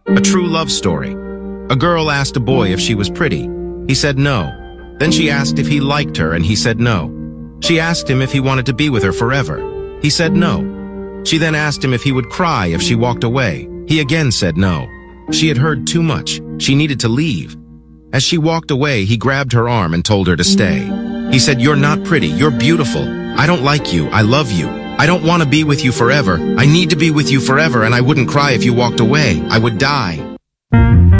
A true love story. A girl asked a boy if she was pretty. He said no. Then she asked if he liked her and he said no. She asked him if he wanted to be with her forever. He said no. She then asked him if he would cry if she walked away. He again said no. She had heard too much. She needed to leave. As she walked away, he grabbed her arm and told her to stay. He said, "You're not pretty. You're beautiful. I don't like you. I love you. I don't want to be with you forever. I need to be with you forever, and I wouldn't cry if you walked away. I would die."